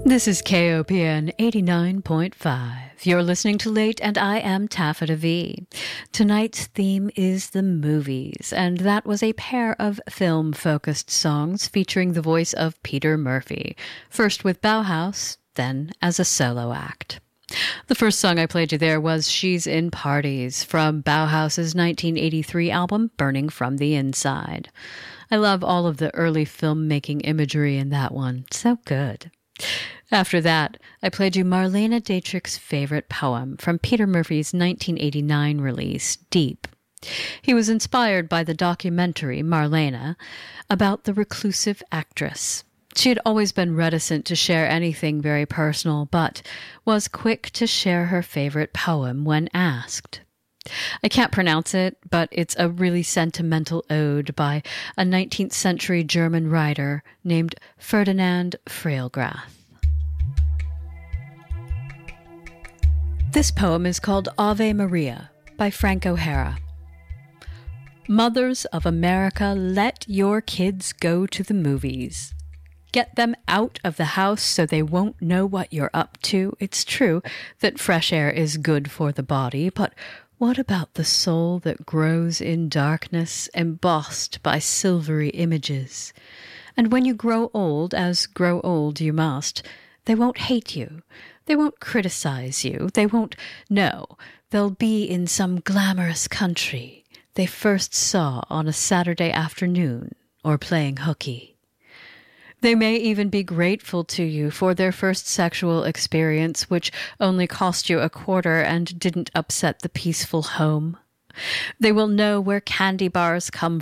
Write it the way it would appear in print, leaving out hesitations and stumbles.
This is KOPN 89.5. You're listening to Late, and I am Taffeta V. Tonight's theme is the movies, and that was a pair of film-focused songs featuring the voice of Peter Murphy, first with Bauhaus, then as a solo act. The first song I played you there was She's in Parties from Bauhaus's 1983 album Burning from the Inside. I love all of the early filmmaking imagery in that one. So good. After that, I played you Marlene Dietrich's favorite poem from Peter Murphy's 1989 release, Deep. He was inspired by the documentary Marlene about the reclusive actress. She had always been reticent to share anything very personal, but was quick to share her favorite poem when asked. I can't pronounce it, but it's a really sentimental ode by a 19th century German writer named Ferdinand Freilgrath. This poem is called Ave Maria by Frank O'Hara. Mothers of America, let your kids go to the movies. Get them out of the house so they won't know what you're up to. It's true that fresh air is good for the body, but what about the soul that grows in darkness, embossed by silvery images? And when you grow old, as grow old you must, they won't hate you. They won't criticize you. They won't know. They'll be in some glamorous country they first saw on a Saturday afternoon or playing hooky. They may even be grateful to you for their first sexual experience, which only cost you a quarter and didn't upset the peaceful home. They will know where candy bars come